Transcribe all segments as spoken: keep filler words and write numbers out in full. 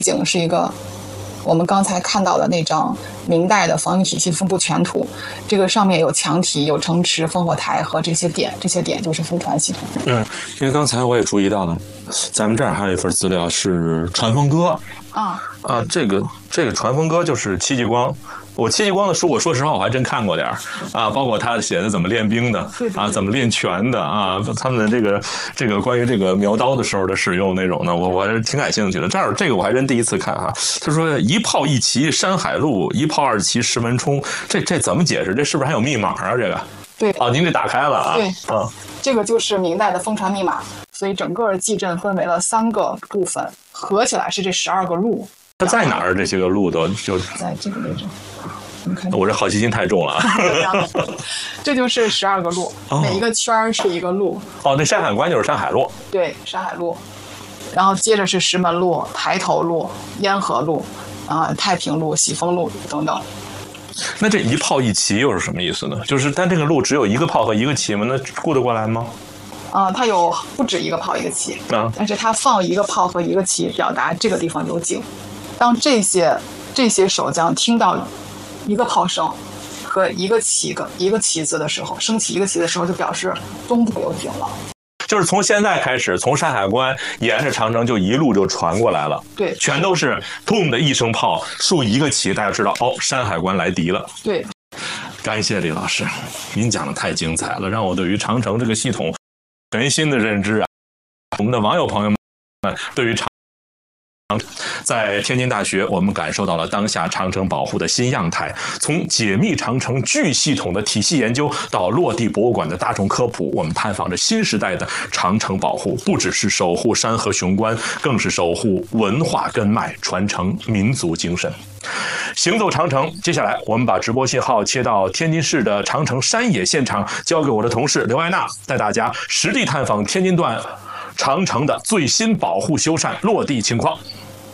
景是一个我们刚才看到的那张明代的防御体系分布全图，这个上面有墙体、有城池、烽火台和这些点，这些点就是风传系统。 嗯，因为刚才我也注意到了，咱们这儿还有一份资料是传风歌啊啊，这个这个传风歌就是戚继光。我戚继光的书，我说实话我还真看过点儿啊，包括他写的怎么练兵的啊，怎么练拳的啊，他们的这个这个关于这个苗刀的时候的使用那种呢，我我还是挺感兴趣的。这儿这个我还真第一次看哈。他说一炮一旗山海路，一炮二旗石门冲，这这怎么解释？这是不是还有密码啊？这个对啊，您这打开了啊？ 对啊， 这个就是明代的风传密码，所以整个蓟镇分为了三个部分，合起来是这十二个路。 它在哪儿？这些个路都就在这个位置。 我这好奇心太重了啊！ 这就是十二个路，哦、每一个圈是一个路。 哦，那山海关就是山海路。 对，山海路。然后接着是石门路、抬头路、烟河路、啊、太平路、喜峰路等等。 那这一炮一旗又是什么意思呢？就是但这个路只有一个炮和一个旗吗？那顾得过来吗？ 啊、呃，它有不止一个炮一个旗啊，但是它放一个炮和一个旗，表达这个地方有警。当这些这些守将听到一个炮声和一个旗个一个旗子的时候，升起一个旗的时候，就表示东部有警了。 就是从现在开始，从山海关沿着长城就一路就传过来了， 对， 全都是砰的一声炮，竖一个旗，大家知道哦，山海关来敌了。 对， 感谢李老师，您讲的太精彩了，让我对于长城这个系统全新的认知啊！我们的网友朋友们对于长在天津大学，我们感受到了当下长城保护的新样态，从解密长城巨系统的体系研究到落地博物馆的大众科普，我们探访着新时代的长城保护，不只是守护山河雄关，更是守护文化根脉，传承民族精神。行走长城，接下来我们把直播信号切到天津市的长城山野现场，交给我的同事刘艾娜，带大家实地探访天津段长城的最新保护修缮落地情况。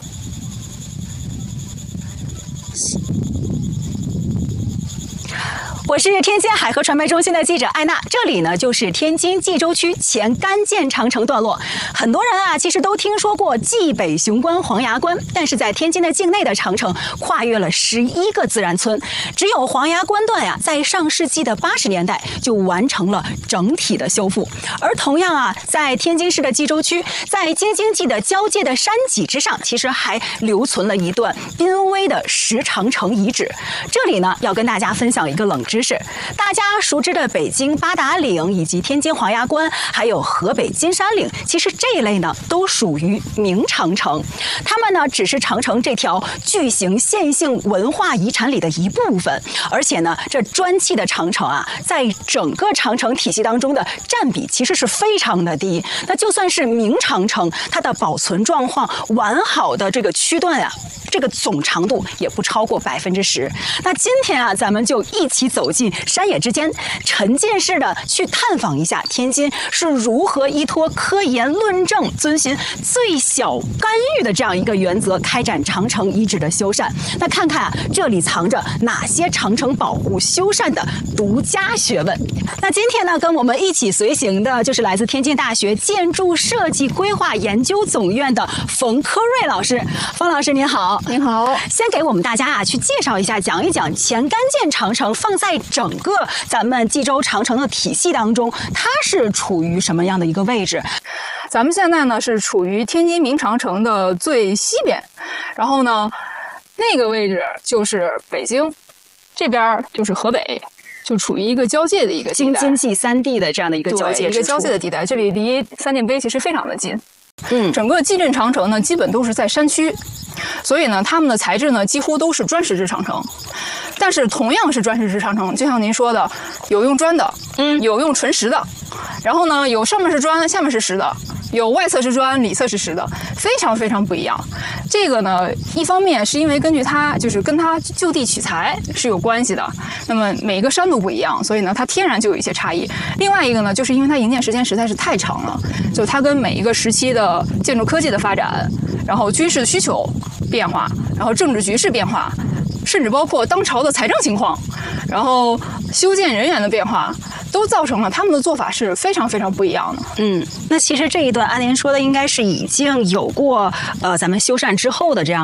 我是天津海河传媒中心的记者艾娜，这里呢就是天津蓟州区前甘建长城段落。很多人啊，其实都听说过蓟北雄关黄崖关，但是在天津的境内的长城跨越了十一个自然村，只有黄崖关段呀，在上世纪的八十年代就完成了整体的修复。而同样啊，在天津市的蓟州区，在京津冀的交界的山脊之上，其实还留存了一段濒危的石长城遗址。这里呢，要跟大家分享一个冷知识。是大家熟知的北京八达岭以及天津黄崖关，还有河北金山岭，其实这一类呢都属于明长城，它们呢只是长城这条巨型线性文化遗产里的一部分，而且呢这砖砌的长城啊，在整个长城体系当中的占比其实是非常的低。那就算是明长城，它的保存状况完好的这个区段啊，这个总长度也不超过百分之十。那今天啊，咱们就一起走进山野之间，沉浸式的去探访一下天津是如何依托科研论证，遵循最小干预的这样一个原则，开展长城遗址的修缮。那看看啊，这里藏着哪些长城保护修缮的独家学问。那今天呢，跟我们一起随行的就是来自天津大学建筑设计规划研究总院的冯科瑞老师。冯老师您好。 您好。 先给我们大家啊去介绍一下，讲一讲前甘建长城放在整个咱们冀州长城的体系当中，它是处于什么样的一个位置？ 咱们现在呢是处于天津明长城的最西边，然后呢那个位置就是北京，这边就是河北，就处于一个交界的一个京津冀三地的这样的一个交界之处， 一个交界的地带，这里离三殿碑其实非常的近。 嗯， 整个蓟镇长城呢，基本都是在山区，所以呢，它们的材质呢，几乎都是砖石质长城。但是同样是砖石质长城，就像您说的，有用砖的，嗯，有用纯石的，然后呢，有上面是砖，下面是石的，有外侧是砖，里侧是石的，非常非常不一样。这个呢，一方面是因为根据它就是跟它就地取材是有关系的，那么每个山都不一样，所以呢，它天然就有一些差异。另外一个呢，就是因为它营建时间实在是太长了，就它跟每一个时期的建筑科技的发展，然后军事的需求变化，然后政治局势变化，甚至包括当朝的财政情况，然后修建人员的变化，都造成了他们的做法是非常非常不一样的。 嗯，那其实这一段按您说的应该是已经有过呃咱们修缮之后的这样